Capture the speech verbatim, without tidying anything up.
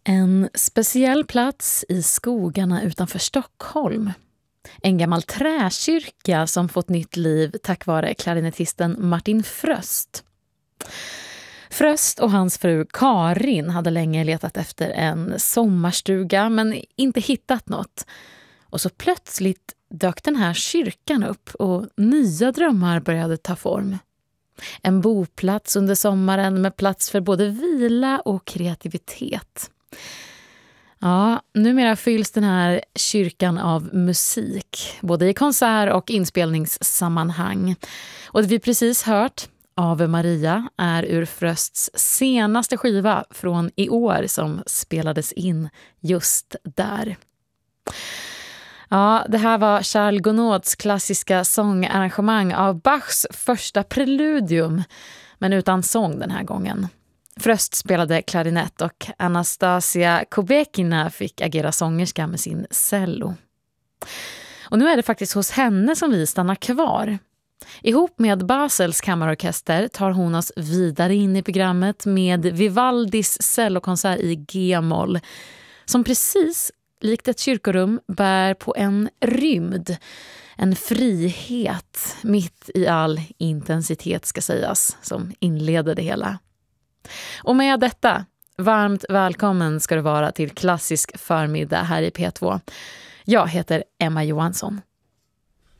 En speciell plats i skogarna utanför Stockholm. En gammal träkyrka som fått nytt liv tack vare klarinettisten Martin Fröst. Fröst och hans fru Karin hade länge letat efter en sommarstuga men inte hittat något. Och så plötsligt dök den här kyrkan upp och nya drömmar började ta form. En boplats under sommaren med plats för både vila och kreativitet. Ja, numera fylls den här kyrkan av musik, både i konsert- och inspelningssammanhang. Och det vi precis hört, Ave Maria, är ur Frösts senaste skiva från i år som spelades in just där. Ja, det här var Charles Gounod's klassiska sångarrangemang av Bachs första preludium, men utan sång den här gången. Fröst spelade klarinett och Anastasia Kobekina fick agera sångerska med sin cello. Och nu är det faktiskt hos henne som vi stannar kvar. Ihop med Basels kammarorkester tar hon oss vidare in i programmet med Vivaldis cellokonsert i G-moll, som precis likt ett kyrkorum bär på en rymd, en frihet mitt i all intensitet ska sägas, som inleder det hela. Och med detta, varmt välkommen ska du vara till klassisk förmiddag här i P två. Jag heter Emma Johansson.